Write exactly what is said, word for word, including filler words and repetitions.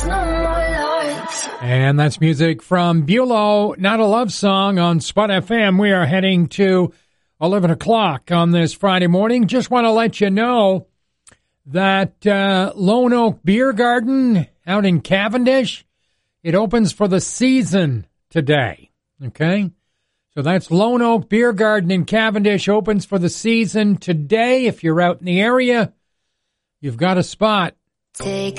And that's music from Bulow, Not a Love Song on Spot F M. We are heading to eleven o'clock on this Friday morning. Just want to let you know that uh, Lone Oak Beer Garden out in Cavendish, it opens for the season today, okay? So that's Lone Oak Beer Garden in Cavendish, opens for the season today. If you're out in the area, you've got a spot. Take